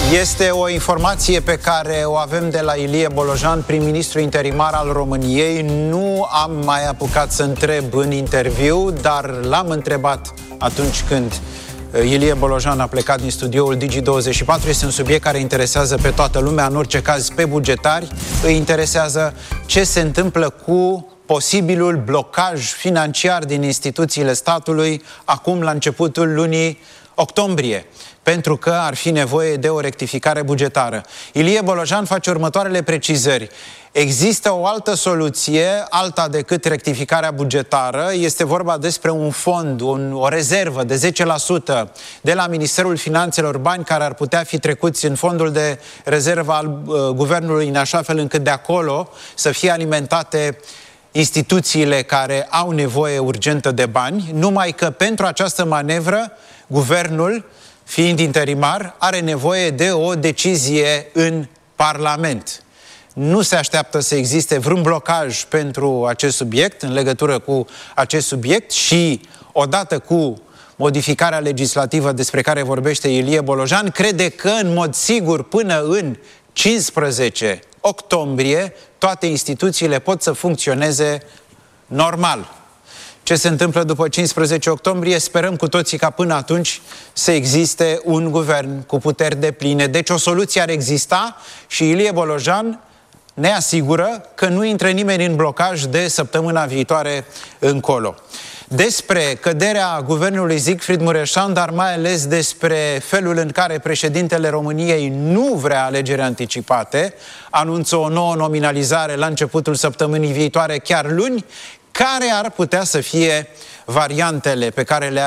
Este o informație pe care o avem de la Ilie Bolojan, prim-ministru interimar al României. Nu am mai apucat să întreb în interviu, dar l-am întrebat atunci când Ilie Bolojan a plecat din studioul Digi24. Este un subiect care interesează pe toată lumea, în orice caz pe bugetari. Îi interesează ce se întâmplă cu posibilul blocaj financiar din instituțiile statului acum la începutul lunii octombrie, pentru că ar fi nevoie de o rectificare bugetară. Ilie Bolojan face următoarele precizări. Există o altă soluție, alta decât rectificarea bugetară. Este vorba despre un fond, o rezervă de 10% de la Ministerul Finanțelor, bani care ar putea fi trecuți în fondul de rezervă al guvernului, în așa fel încât de acolo să fie alimentate instituțiile care au nevoie urgentă de bani, numai că pentru această manevră guvernul, fiind interimar, are nevoie de o decizie în Parlament. Nu se așteaptă să existe vreun blocaj pentru acest subiect, în legătură cu acest subiect, și odată cu modificarea legislativă despre care vorbește Ilie Bolojan, crede că în mod sigur până în 15 octombrie toate instituțiile pot să funcționeze normal. Ce se întâmplă după 15 octombrie? Sperăm cu toții ca până atunci să existe un guvern cu puteri depline. Deci o soluție ar exista și Ilie Bolojan ne asigură că nu intră nimeni în blocaj de săptămâna viitoare încolo. Despre căderea guvernului Siegfried Mureșan, dar mai ales despre felul în care președintele României nu vrea alegeri anticipate, anunță o nouă nominalizare la începutul săptămânii viitoare, chiar luni, care ar putea să fie variantele pe care le